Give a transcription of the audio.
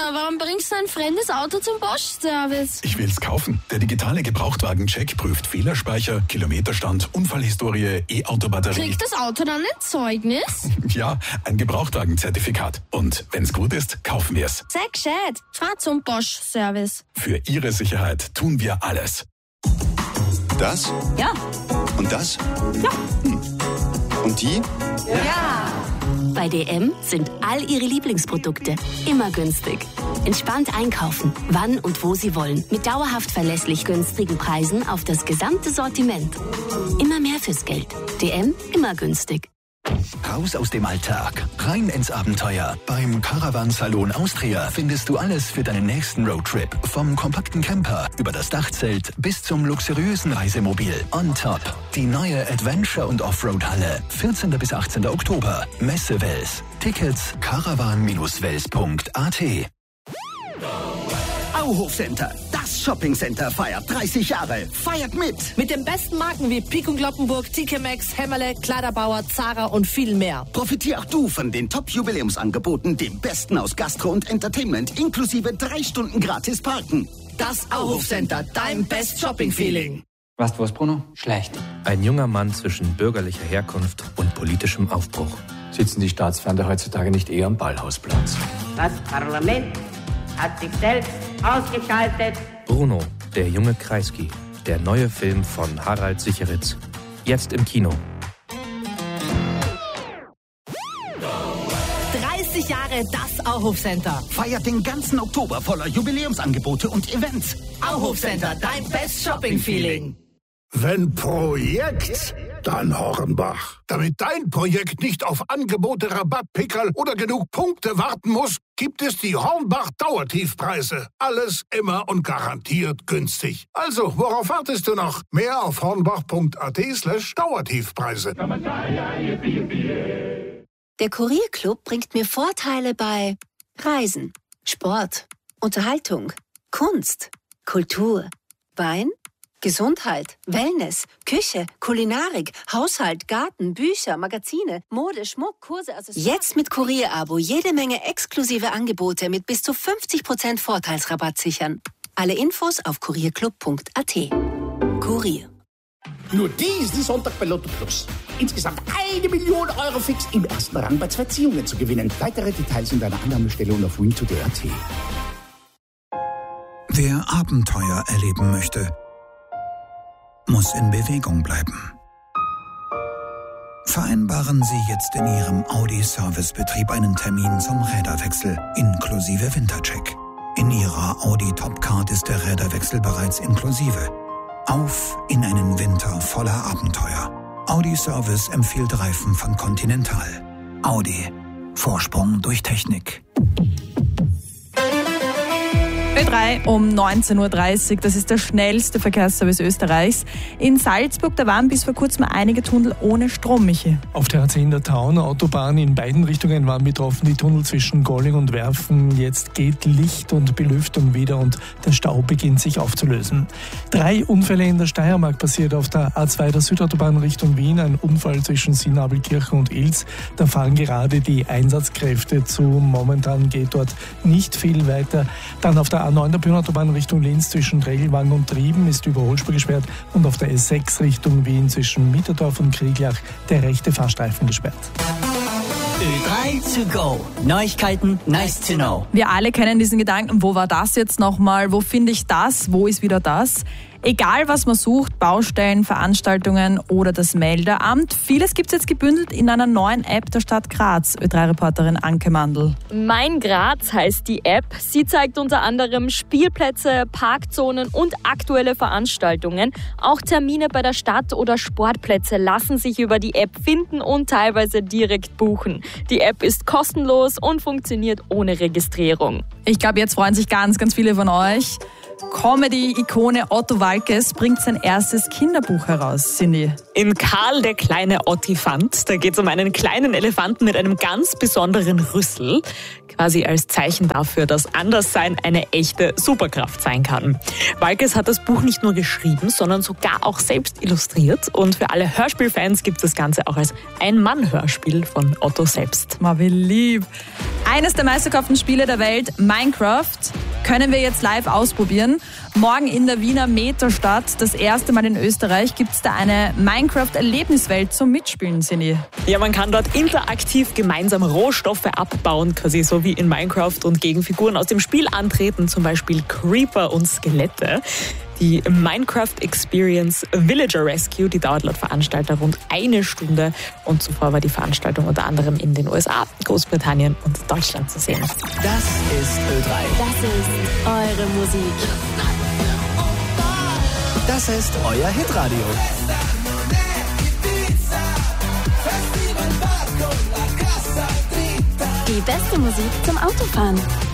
warum bringst du ein fremdes Auto zum Bosch-Service? Ich will's kaufen. Der digitale Gebrauchtwagen-Check prüft Fehlerspeicher, Kilometerstand, Unfallhistorie, E-Auto-Batterie. Kriegt das Auto dann ein Zeugnis? Ja, ein Gebrauchtwagenzertifikat. Und wenn's gut ist, kaufen wir's. Sei gescheit. Fahr zum Bosch-Service. Für Ihre Sicherheit tun wir alles. Das? Ja. Und das? Ja. Und die? Ja. Bei DM sind all Ihre Lieblingsprodukte immer günstig. Entspannt einkaufen, wann und wo Sie wollen. Mit dauerhaft verlässlich günstigen Preisen auf das gesamte Sortiment. Immer mehr fürs Geld. DM, immer günstig. Raus aus dem Alltag, rein ins Abenteuer. Beim Caravan-Salon Austria findest du alles für deinen nächsten Roadtrip. Vom kompakten Camper über das Dachzelt bis zum luxuriösen Reisemobil. On top die neue Adventure- und Offroad-Halle. 14. bis 18. Oktober. Messe Wels. Tickets caravan-wels.at. Auhof Center, das Shoppingcenter feiert 30 Jahre. Feiert mit! Mit den besten Marken wie Pik und Kloppenburg, TK Maxx, Hämmerle, Kleiderbauer, Zara und viel mehr. Profitier auch du von den Top-Jubiläumsangeboten, dem Besten aus Gastro und Entertainment, inklusive 3 Stunden gratis Parken. Das Auhof Center, dein Best Shopping Feeling. Weißt du was, Bruno? Schlecht. Ein junger Mann zwischen bürgerlicher Herkunft und politischem Aufbruch. Sitzen die Staatsfeinde heutzutage nicht eher am Ballhausplatz? Das Parlament hat sich selbst ausgeschaltet. Bruno, der junge Kreisky. Der neue Film von Harald Sicheritz. Jetzt im Kino. 30 Jahre das Auhof Center. Feiert den ganzen Oktober voller Jubiläumsangebote und Events. Auhof Center, dein Best Shopping Feeling. Wenn Projekt, dann Hornbach. Damit dein Projekt nicht auf Angebote, Rabattpickerl oder genug Punkte warten muss, gibt es die Hornbach Dauertiefpreise. Alles immer und garantiert günstig. Also, worauf wartest du noch? Mehr auf hornbach.at/Dauertiefpreise. Der Kurierclub bringt mir Vorteile bei Reisen, Sport, Unterhaltung, Kunst, Kultur, Wein, Gesundheit, Wellness, Küche, Kulinarik, Haushalt, Garten, Bücher, Magazine, Mode, Schmuck, Kurse, Accessoires. Jetzt mit Kurierabo jede Menge exklusive Angebote mit bis zu 50% Vorteilsrabatt sichern. Alle Infos auf kurierclub.at. Kurier. Nur diesen Sonntag bei Lotto Plus. Insgesamt 1 Million Euro fix im ersten Rang bei 2 Ziehungen zu gewinnen. Weitere Details in deiner Annahmestelle und auf win2.at. Wer Abenteuer erleben möchte, muss in Bewegung bleiben. Vereinbaren Sie jetzt in Ihrem Audi-Servicebetrieb einen Termin zum Räderwechsel inklusive Wintercheck. In Ihrer Audi Topcard ist der Räderwechsel bereits inklusive. Auf in einen Winter voller Abenteuer. Audi-Service empfiehlt Reifen von Continental. Audi. Vorsprung durch Technik. Ö3 um 19.30 Uhr, das ist der schnellste Verkehrsservice Österreichs. In Salzburg, da waren bis vor kurzem einige Tunnel ohne Strom, Michi. Auf der A10 der Tauner Autobahn in beiden Richtungen waren betroffen, die Tunnel zwischen Golling und Werfen. Jetzt geht Licht und Belüftung wieder und der Stau beginnt sich aufzulösen. 3 Unfälle in der Steiermark passiert auf der A2 der Südautobahn Richtung Wien. Ein Unfall zwischen Sinnabelkirchen und Ilz. Da fahren gerade die Einsatzkräfte zu. Momentan geht dort nicht viel weiter. Dann auf der A9 der Bühnenautobahn Richtung Linz zwischen Drellwang und Trieben ist die Überholspur gesperrt und auf der S6 Richtung Wien zwischen Mitterdorf und Krieglach der rechte Fahrstreifen gesperrt. Ö3 to go. Neuigkeiten, nice to know. Wir alle kennen diesen Gedanken, wo war das jetzt nochmal, wo finde ich das, wo ist wieder das? Egal, was man sucht, Baustellen, Veranstaltungen oder das Meldeamt, vieles gibt es jetzt gebündelt in einer neuen App der Stadt Graz. Ö3-Reporterin Anke Mandl. Mein Graz heißt die App. Sie zeigt unter anderem Spielplätze, Parkzonen und aktuelle Veranstaltungen. Auch Termine bei der Stadt oder Sportplätze lassen sich über die App finden und teilweise direkt buchen. Die App ist kostenlos und funktioniert ohne Registrierung. Ich glaube, jetzt freuen sich ganz, ganz viele von euch. Comedy-Ikone Otto Waalkes bringt sein erstes Kinderbuch heraus, Cindy. In Karl, der kleine Ottifant, da geht es um einen kleinen Elefanten mit einem ganz besonderen Rüssel. quasi als Zeichen dafür, dass Anderssein eine echte Superkraft sein kann. Walkes hat das Buch nicht nur geschrieben, sondern sogar auch selbst illustriert. Und für alle Hörspielfans gibt es das Ganze auch als Ein-Mann-Hörspiel von Otto selbst. Mal wie lieb. Eines der meistverkauften Spiele der Welt, Minecraft, können wir jetzt live ausprobieren. Morgen in der Wiener Metastadt, das erste Mal in Österreich, gibt es da eine Minecraft-Erlebniswelt zum Mitspielen, Sini. Ja, man kann dort interaktiv gemeinsam Rohstoffe abbauen, quasi so wie in Minecraft, und gegen Figuren aus dem Spiel antreten, zum Beispiel Creeper und Skelette. Die Minecraft Experience Villager Rescue, die dauert laut Veranstalter rund 1 Stunde, und zuvor war die Veranstaltung unter anderem in den USA, Großbritannien und Deutschland zu sehen. Das ist Ö3. Das ist eure Musik. Das ist euer Hitradio. Die beste Musik zum Autofahren.